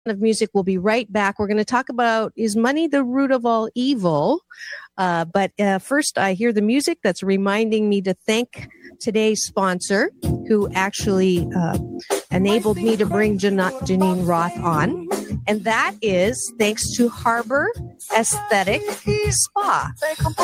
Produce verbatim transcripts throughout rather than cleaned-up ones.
of music. We'll be right back. We're going to talk about, is money the root of all evil? Uh, but uh, first, I hear the music that's reminding me to thank today's sponsor, who actually uh, enabled me to bring Jan- Janine Roth on. And that is thanks to Harbor Aesthetic Spa.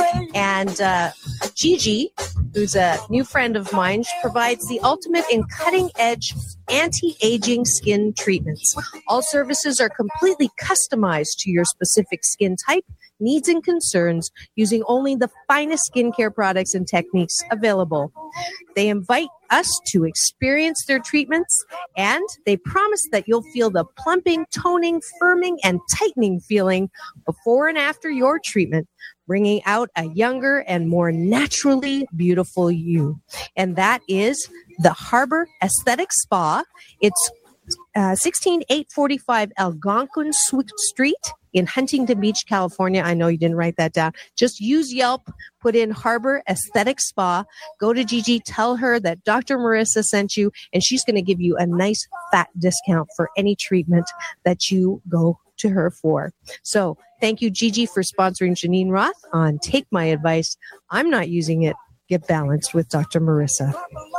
And uh, Gigi, who's a new friend of mine, provides the ultimate in cutting-edge anti-aging skin treatments. All services are completely customized to your specific skin type, needs, and concerns, using only the finest skincare products and techniques available. They invite us to experience their treatments, and they promise that you'll feel the plumping, toning, firming, and tightening feeling before and after your treatment, bringing out a younger and more naturally beautiful you. And that is the Harbor Aesthetic Spa. It's uh, sixteen eight forty-five Algonquin Street in Huntington Beach, California. I know you didn't write that down. Just use Yelp, put in Harbor Aesthetic Spa, go to Gigi, tell her that Doctor Marissa sent you, and she's going to give you a nice fat discount for any treatment that you go to her for. So thank you, Gigi, for sponsoring Janine Roth on Take My Advice. I'm not using it. Get balanced with Doctor Marissa.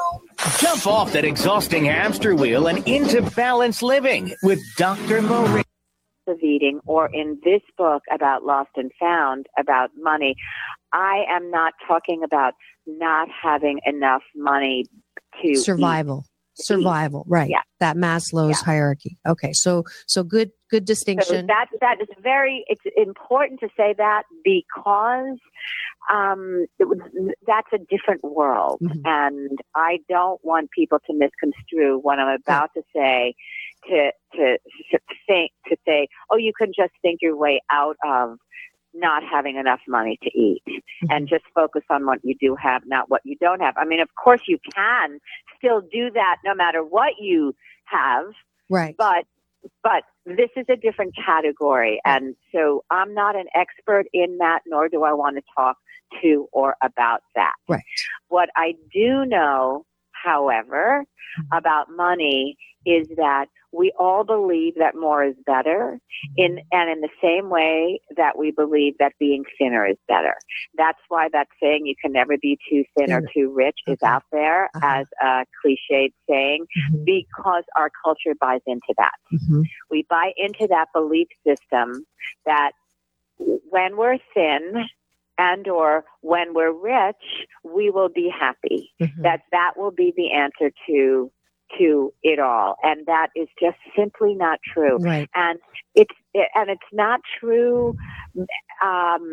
Jump off that exhausting hamster wheel and into balanced living with Doctor Marissa. Of eating, or in this book about Lost and Found, about money, I am not talking about not having enough money to survival. Eat. Survival, right? Yeah. That Maslow's yeah. hierarchy. Okay, so so good, good distinction. So that that is very. It's important to say that because um, it was, that's a different world, mm-hmm. and I don't want people to misconstrue what I'm about yeah. to say. To to to think to say, oh, you can just think your way out of not having enough money to eat, mm-hmm. and just focus on what you do have, not what you don't have. I mean, of course, you can still do that no matter what you have, right? But but this is a different category, and so I'm not an expert in that, nor do I want to talk to or about that. Right. What I do know, however, mm-hmm. about money is that we all believe that more is better, in and in the same way that we believe that being thinner is better. That's why that saying, you can never be too thin or too rich, okay. is out there uh-huh. as a cliched saying, mm-hmm. because our culture buys into that. Mm-hmm. We buy into that belief system that when we're thin and or when we're rich, we will be happy. Mm-hmm. That that will be the answer to to it all, and that is just simply not true. Right. And it's it, and it's not true um,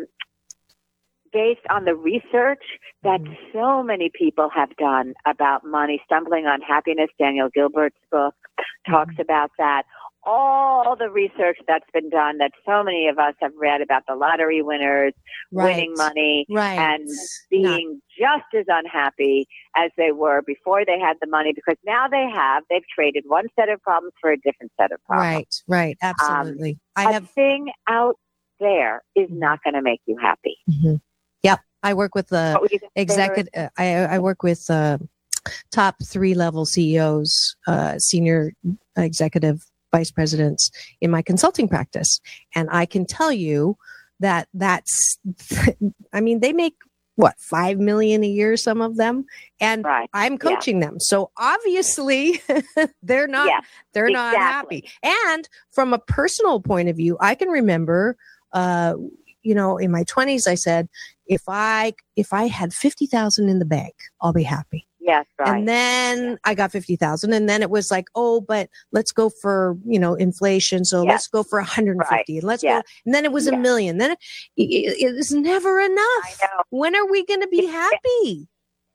based on the research that mm-hmm. so many people have done about money. Stumbling on Happiness, Daniel Gilbert's book, talks mm-hmm. about that. All the research that's been done, that so many of us have read about the lottery winners right. winning money right. and being Not- just as unhappy as they were before they had the money, because now they have, they've traded one set of problems for a different set of problems. Right, right, absolutely. Um, I a have thing out there is not going to make you happy. Mm-hmm. Yep, I work with the executive. Uh, I, I work with uh, top three level C E Os, uh, senior executive vice presidents in my consulting practice. And I can tell you that that's, I mean, they make what, five million a year, some of them. And right. I'm coaching yeah. them. So obviously they're not, yeah, they're exactly. not happy. And from a personal point of view, I can remember, uh, you know, in my twenties, I said, if I, if I had fifty thousand in the bank, I'll be happy. Yes, right. And then I got fifty thousand, and then it was like, oh, but let's go for, you know, inflation. So yes. let's go for one hundred fifty right. and let's yes. go. And then it was yes. a million. Then it, it, it was never enough. I know. When are we going to be happy?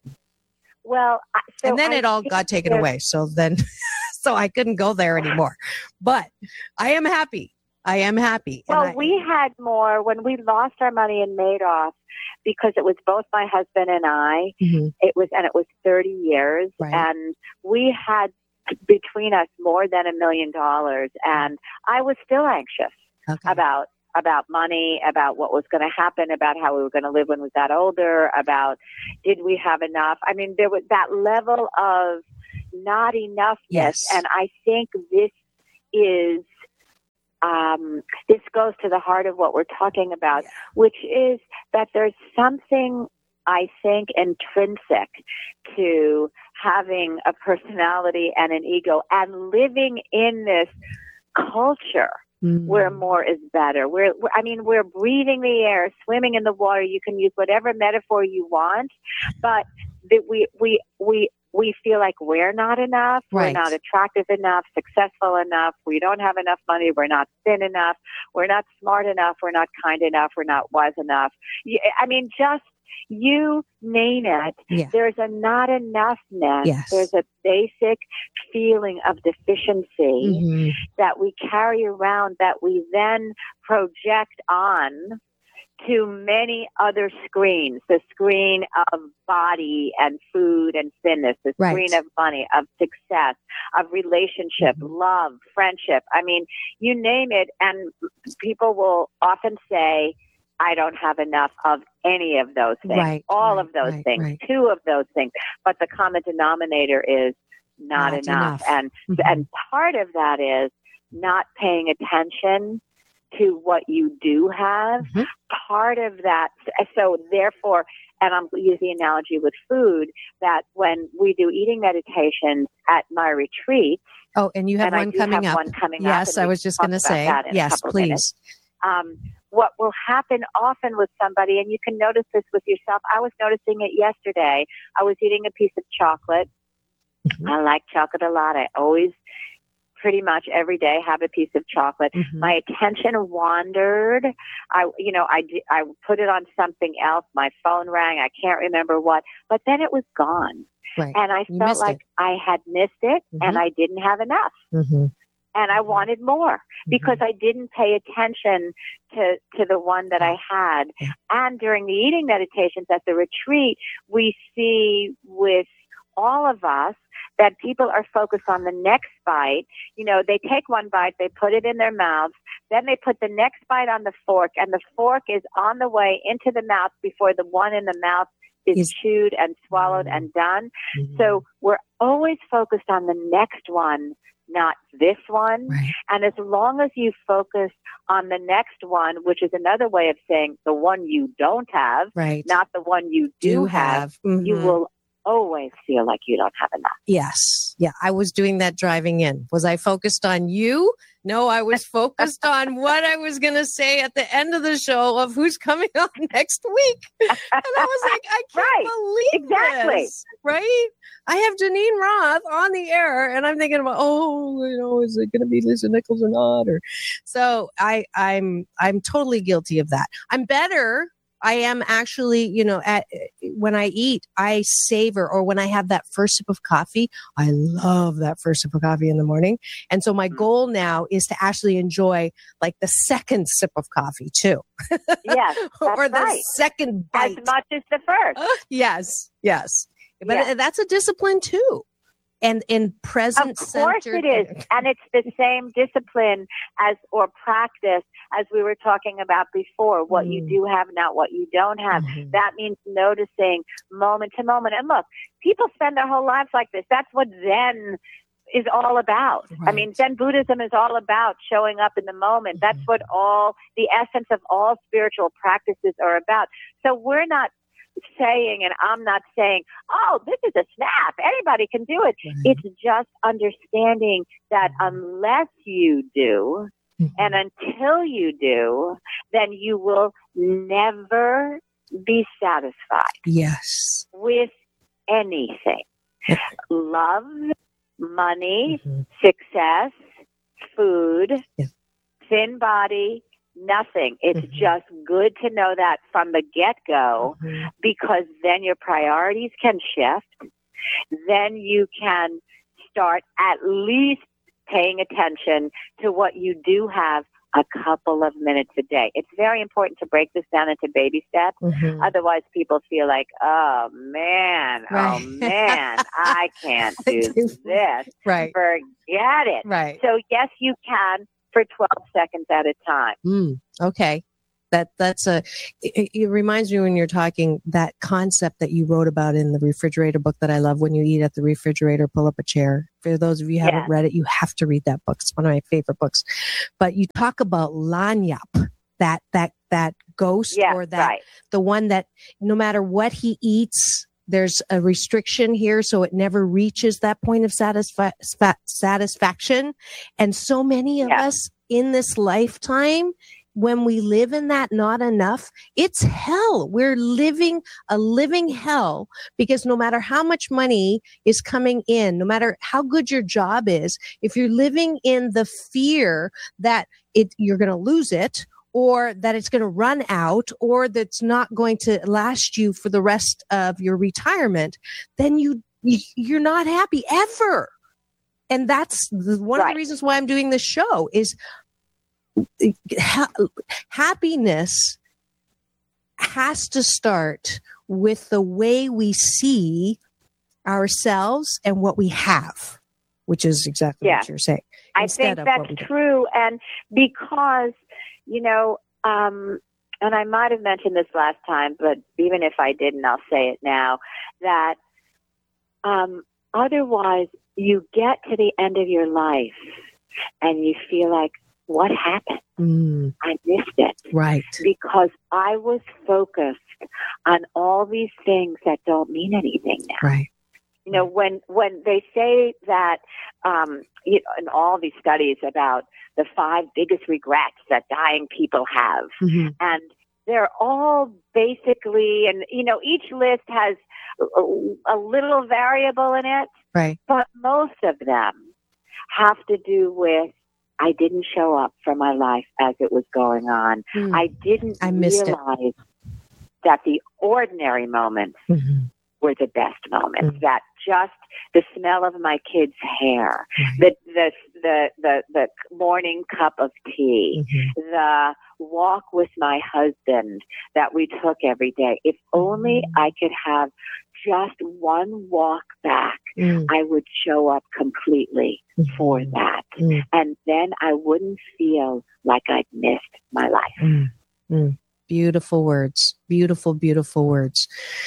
Well, so and then I it all got taken away. So then, so I couldn't go there anymore, but I am happy. I am happy. Well, I, we had more when we lost our money in Madoff, because it was both my husband and I. Mm-hmm. It was, and it was thirty years, right. and we had between us more than a million dollars, and I was still anxious okay. about about money, about what was going to happen, about how we were going to live when we got older, about did we have enough? I mean, there was that level of not enoughness, yes. and I think this is um, this goes to the heart of what we're talking about, which is that there's something, I think, intrinsic to having a personality and an ego and living in this culture mm. where more is better. We're, we're, I mean, we're breathing the air, swimming in the water. You can use whatever metaphor you want, but that we, we, we, we feel like we're not enough, right. We're not attractive enough, successful enough, we don't have enough money, we're not thin enough, we're not smart enough, we're not kind enough, we're not wise enough. I mean, just you name it, yeah. There's a not enoughness, yes. There's a basic feeling of deficiency mm-hmm. that we carry around that we then project on to many other screens, the screen of body and food and thinness, the right. screen of money, of success, of relationship, mm-hmm. love, friendship. I mean, you name it, and people will often say, I don't have enough of any of those things, right, all right, of those right, things, right. two of those things. But the common denominator is not, not enough. enough. And, mm-hmm. and part of that is not paying attention to what you do have. Mm-hmm. Part of that, so therefore, and I'm using the analogy with food, that when we do eating meditations at my retreats. Oh, and you have and one coming have up. One coming yes, up, I was just going to say, yes, please. Minutes. Um, what will happen often with somebody, and you can notice this with yourself. I was noticing it yesterday. I was eating a piece of chocolate. Mm-hmm. I like chocolate a lot. I always pretty much every day have a piece of chocolate. Mm-hmm. My attention wandered. I, you know, I, I put it on something else. My phone rang. I can't remember what, but then it was gone. Right. And I you felt like it. I had missed it mm-hmm. and I didn't have enough. Mm-hmm. And I wanted more because mm-hmm. I didn't pay attention to, to the one that I had. Yeah. And during the eating meditations at the retreat, we see with all of us that people are focused on the next bite. You know, they take one bite, they put it in their mouths, then they put the next bite on the fork, and the fork is on the way into the mouth before the one in the mouth is yes. chewed and swallowed mm-hmm. and done. Mm-hmm. So we're always focused on the next one, not this one. Right. And as long as you focus on the next one, which is another way of saying the one you don't have, right. not the one you do, do have, have. Mm-hmm. you will always feel like you don't have enough. Yes. Yeah. I was doing that driving in. Was I focused on you? No, I was focused on what I was going to say at the end of the show of who's coming on next week. And I was like, I can't right. believe exactly. this. Right? I have Janine Roth on the air and I'm thinking about, oh, you know, is it going to be Lisa Nichols or not? Or so I, I'm, I'm totally guilty of that. I'm better. I am actually, you know, at when I eat, I savor, or when I have that first sip of coffee, I love that first sip of coffee in the morning. And so my goal now is to actually enjoy like the second sip of coffee too. Yes. or the right. second bite. As much as the first. Uh, yes. Yes. But yes. that's a discipline too. And in present Of course it is. And it's the same discipline as, or practice as we were talking about before, what mm. you do have, not what you don't have. Mm-hmm. That means noticing moment to moment. And look, people spend their whole lives like this. That's what Zen is all about. Right. I mean, Zen Buddhism is all about showing up in the moment. Mm-hmm. That's what all, the essence of all spiritual practices are about. So we're not saying, and I'm not saying, oh, this is a snap, anybody can do it. Mm-hmm. It's just understanding that unless you do, mm-hmm. and until you do, then you will never be satisfied. Yes. With anything. Love, money, mm-hmm. success, food, yeah. thin body, nothing. It's mm-hmm. just good to know that from the get-go, mm-hmm. because then your priorities can shift. Then you can start at least paying attention to what you do have a couple of minutes a day. It's very important to break this down into baby steps. Mm-hmm. Otherwise, people feel like, oh, man, right. oh, man, I can't do this. Right. Forget it. Right. So, yes, you can for twelve seconds at a time. Mm, okay. That that's a, it, it reminds me when you're talking that concept that you wrote about in the refrigerator book that I love. When you eat at the refrigerator, pull up a chair. For those of you who haven't Yeah. read it, you have to read that book. It's one of my favorite books. But you talk about Lanyap, that, that, that ghost Yeah, or that, right. the one that no matter what he eats, there's a restriction here. So it never reaches that point of satisfa- sfa- satisfaction. And so many of Yeah. us in this lifetime, when we live in that not enough, it's hell. We're living a living hell because no matter how much money is coming in, no matter how good your job is, if you're living in the fear that it, you're going to lose it, or that it's going to run out, or that's not going to last you for the rest of your retirement, then you, you're not happy ever. And that's the, one Right. of the reasons why I'm doing this show is ha- happiness has to start with the way we see ourselves and what we have, which is exactly Yeah. what you're saying. I instead think of that's what we do. true. And because, you know, um, and I might have mentioned this last time, but even if I didn't, I'll say it now, that um, otherwise you get to the end of your life and you feel like, what happened? Mm, I missed it. right. Because I was focused on all these things that don't mean anything now. Right. You know, when when they say that, um, you know, in all these studies about the five biggest regrets that dying people have, Mm-hmm. and they're all basically, and you know, each list has a, a little variable in it, Right. but most of them have to do with, I didn't show up for my life as it was going on. Mm. I didn't I missed it. realize that the ordinary moments Mm-hmm. were the best moments. Mm. That just the smell of my kid's hair, Right. the the the the, the morning cup of tea, Mm-hmm. the walk with my husband that we took every day. If only I could have just one walk back, Mm. I would show up completely Mm-hmm. for that. Mm. And then I wouldn't feel like I'd missed my life. Mm. Mm. Beautiful words. Beautiful, beautiful words.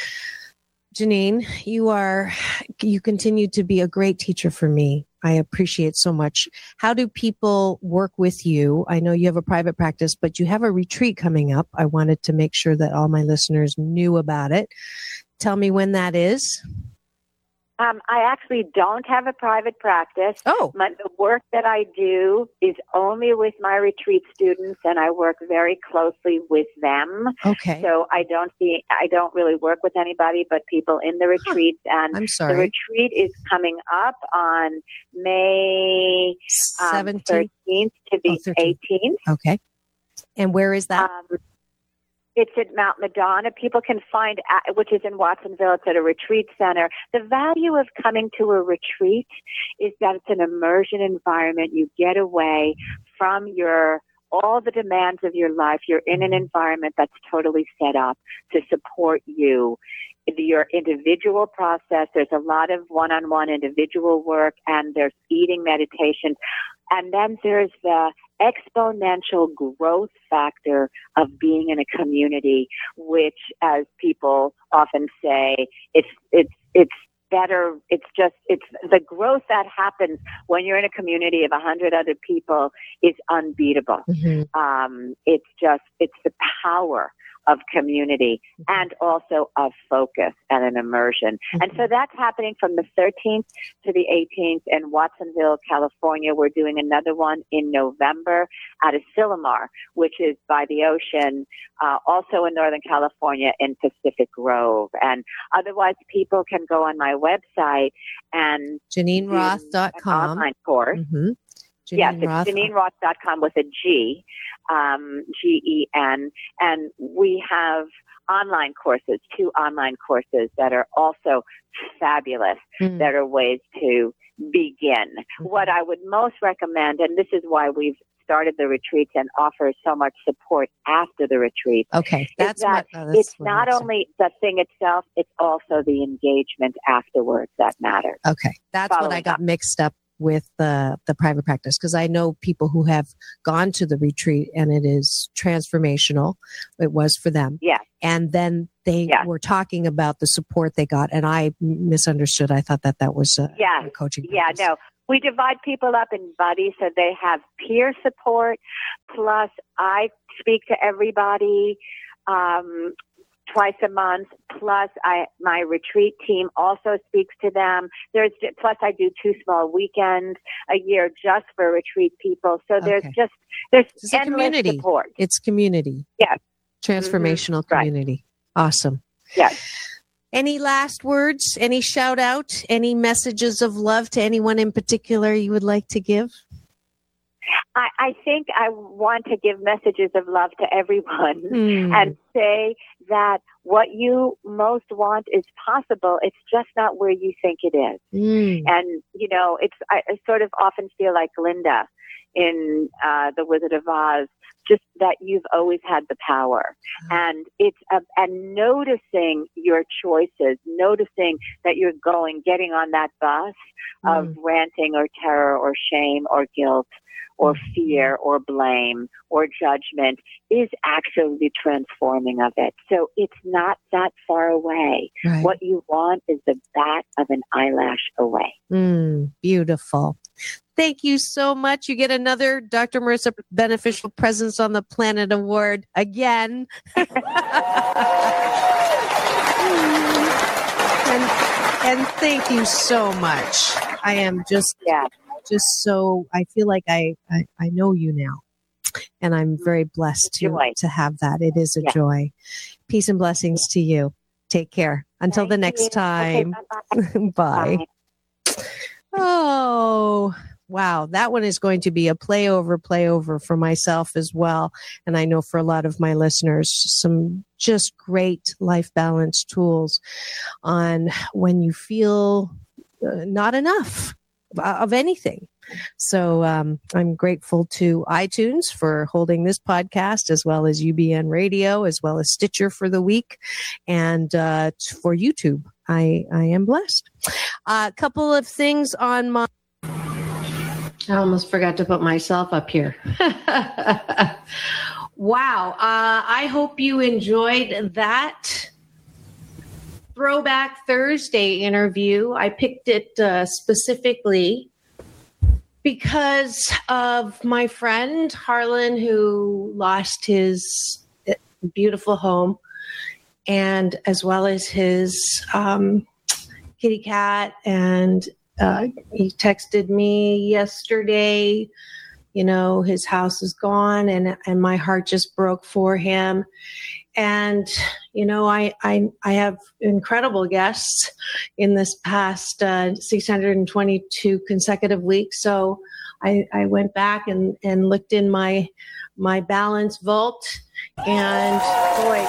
Janine, you are, you continue to be a great teacher for me. I appreciate so much. How do people work with you? I know you have a private practice, but you have a retreat coming up. I wanted to make sure that all my listeners knew about it. Tell me when that is. Um, I actually don't have a private practice. Oh, My, the work that I do is only with my retreat students, and I work very closely with them. okay. So I don't see, I don't really work with anybody but people in the retreats. And I'm the sorry. retreat is coming up on May um, seventeenth. thirteenth to the Oh, thirteenth. eighteenth. Okay. And where is that? Um, it's at Mount Madonna. People can find, at, which is in Watsonville. It's at a retreat center. The value of coming to a retreat is that it's an immersion environment. You get away from your all the demands of your life. You're in an environment that's totally set up to support you. Your individual process. There's a lot of one-on-one individual work, and there's eating meditation. And then there's the exponential growth factor of being in a community, which, as people often say, it's it's it's better. It's just it's the growth that happens when you're in a community of a hundred other people is unbeatable. Mm-hmm. Um, it's just it's the power of community and also of focus and an immersion. Mm-hmm. And so that's happening from the thirteenth to the eighteenth in Watsonville, California. We're doing another one in November at Asilomar, which is by the ocean, uh, also in Northern California in Pacific Grove. And otherwise, people can go on my website and Janine Roth dot do an com. online course. Mm-hmm. Yes, Janine it's Roth. Janine Roth dot com with a G, um, G E N. And we have online courses, two online courses that are also fabulous, Mm. that are ways to begin. What I would most recommend, and this is why we've started the retreats and offer so much support after the retreat, Okay, that's that what. oh, that's it's what not I'm saying. only the thing itself, it's also the engagement afterwards that matters. Okay, that's what I following got up. mixed up with the, the private practice, because I know people who have gone to the retreat and it is transformational. It was for them. Yeah. And then they yeah. were talking about the support they got, and I misunderstood. I thought that that was a, yeah. a coaching Yeah, practice. no. We divide people up in buddies, so they have peer support. Plus, I speak to everybody um, twice a month. Plus, I my retreat team also speaks to them. There's plus I do two small weekends a year just for retreat people. So there's Okay. just there's It's endless a community. support. It's community. Yeah, Transformational mm-hmm. community. Right. Awesome. Yes. Any last words? Any shout out? Any messages of love to anyone in particular you would like to give? I, I think I want to give messages of love to everyone mm. and say that what you most want is possible. It's just not where you think it is. Mm. And, you know, it's I, I sort of often feel like Glinda in uh, The Wizard of Oz, just that you've always had the power. And it's a, and noticing your choices, noticing that you're going, getting on that bus mm. of ranting or terror or shame or guilt or fear or blame or judgment is actually transforming of it. So it's not that far away. Right. What you want is the bat of an eyelash away. Mm, beautiful. Thank you so much. You get another Doctor Marissa Beneficial Presence on the Planet Award again. and, and thank you so much. I am just... Yeah. Just so I feel like I, I, I know you now, and I'm very blessed to, joy. to have that. It is a yeah. joy. Peace and blessings to you. Take care. Until Thank the next you. time. Okay, bye. bye. Oh, wow. That one is going to be a play over, play over for myself as well. And I know for a lot of my listeners, some just great life balance tools on when you feel uh, not enough of anything. So um, I'm grateful to iTunes for holding this podcast, as well as U B N Radio, as well as Stitcher for the week, and uh, for YouTube. I, I am blessed. A uh, couple of things on my... I almost forgot to put myself up here. Wow. Uh, I hope you enjoyed that Throwback Thursday interview. I picked it uh, specifically because of my friend Harlan, who lost his beautiful home, and as well as his um, kitty cat. And uh, he texted me yesterday, you know, his house is gone, and, and my heart just broke for him. And, you know, I, I, I have incredible guests in this past uh, six hundred twenty-two consecutive weeks. So I, I went back and, and looked in my, my balance vault, and boy,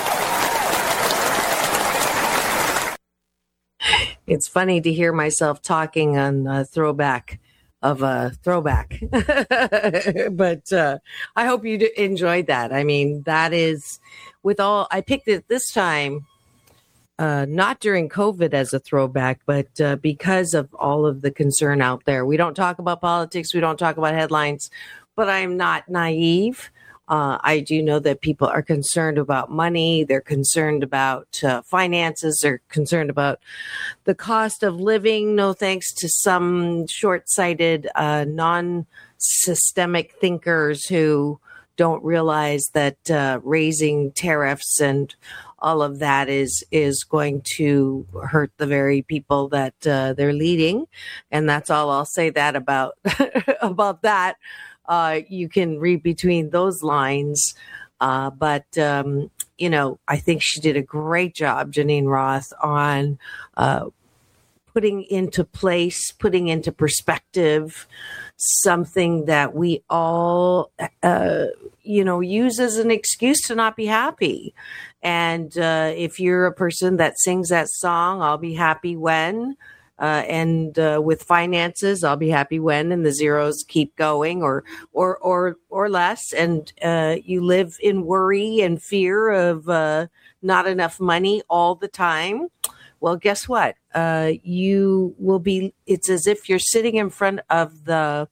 it's funny to hear myself talking on uh, throwback of a throwback. But uh, I hope you d- enjoyed that. I mean, that is with all, I picked it this time, uh, not during COVID as a throwback, but uh, because of all of the concern out there. We don't talk about politics. We don't talk about headlines, but I'm not naive. Uh, I do know that people are concerned about money. They're concerned about uh, finances. They're concerned about the cost of living. No thanks to some short-sighted, uh, non-systemic thinkers who don't realize that uh, raising tariffs and all of that is is going to hurt the very people that uh, they're leading. And that's all I'll say that about about that. Uh, you can read between those lines. Uh, but, um, you know, I think she did a great job, Janine Roth, on uh, putting into place, putting into perspective something that we all, uh, you know, use as an excuse to not be happy. And uh, if you're a person that sings that song, I'll be happy when, Uh, and uh, with finances, I'll be happy when, and the zeros keep going, or or or or less, and uh, you live in worry and fear of uh, not enough money all the time. well, guess what? Uh, you will be, it's as if you're sitting in front of the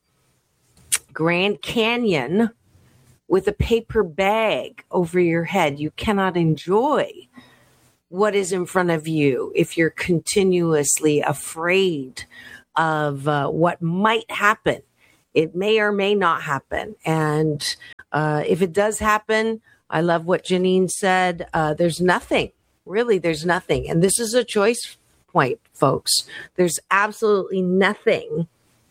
Grand Canyon with a paper bag over your head. You cannot enjoy what is in front of you if you're continuously afraid of uh, what might happen. It may or may not happen. And uh, if it does happen, I love what Janine said. Uh, there's nothing, really, there's nothing. And this is a choice point, folks. There's absolutely nothing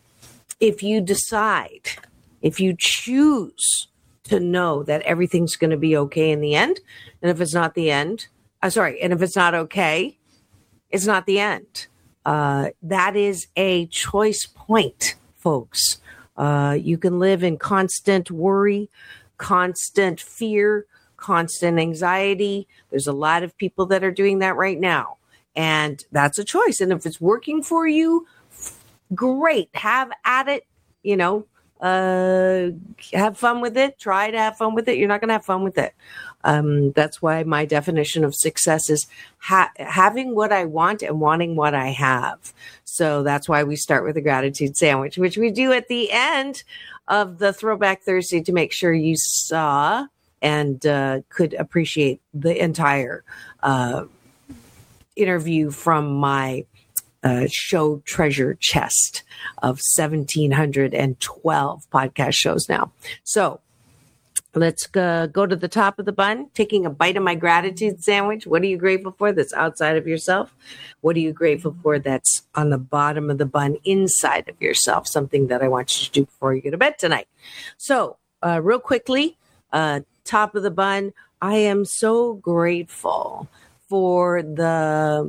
if you decide, if you choose to know that everything's going to be okay in the end. And if it's not the end, uh, sorry, and if it's not okay, it's not the end. Uh, that is a choice point, folks. Uh, you can live in constant worry, constant fear, constant anxiety. There's a lot of people that are doing that right now. And that's a choice. And if it's working for you, great. Have at it, you know, uh, have fun with it. Try to have fun with it. You're not going to have fun with it. Um, that's why my definition of success is ha- having what I want and wanting what I have. So that's why we start with a gratitude sandwich, which we do at the end of the Throwback Thursday to make sure you saw and uh, could appreciate the entire uh, interview from my uh, show treasure chest of one thousand seven hundred twelve podcast shows now. So let's go, go to the top of the bun, taking a bite of my gratitude sandwich. What are you grateful for that's outside of yourself? What are you grateful for that's on the bottom of the bun inside of yourself? Something that I want you to do before you go to bed tonight. So uh, real quickly, uh, top of the bun, I am so grateful for the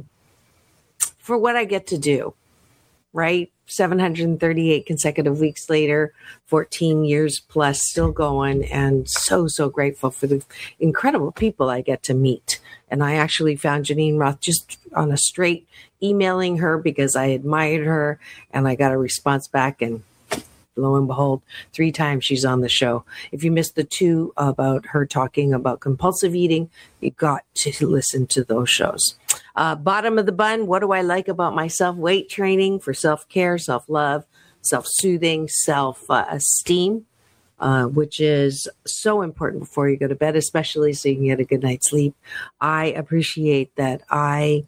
for what I get to do, right? seven hundred thirty-eight consecutive weeks later, fourteen years plus, still going, and so, so grateful for the incredible people I get to meet. And I actually found Janine Roth just on a straight emailing her because I admired her, and I got a response back, and lo and behold, three times she's on the show. If you missed the two about her talking about compulsive eating, you got to listen to those shows. Uh, bottom of the bun, what do I like about myself? Weight training for self-care, self-love, self-soothing, self-esteem, uh, which is so important before you go to bed, especially so you can get a good night's sleep. I appreciate that I,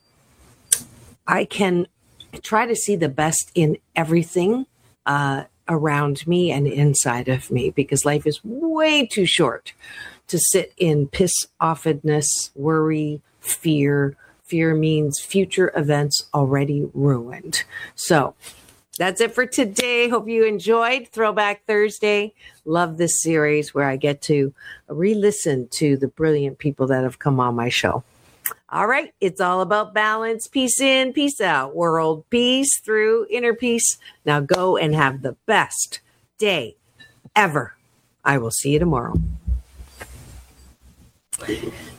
I can try to see the best in everything uh, around me and inside of me, because life is way too short to sit in piss-offedness, worry, fear. Fear means future events already ruined. So that's it for today. Hope you enjoyed Throwback Thursday. Love this series where I get to re-listen to the brilliant people that have come on my show. All right. It's all about balance. Peace in, peace out. World peace through inner peace. Now go and have the best day ever. I will see you tomorrow.